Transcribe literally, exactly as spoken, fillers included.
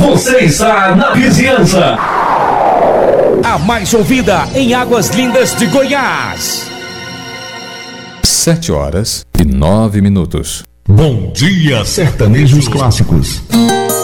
Você está na vizinhança. A mais ouvida em Águas Lindas de Goiás. Sete horas e nove minutos. Bom dia, sertanejos clássicos.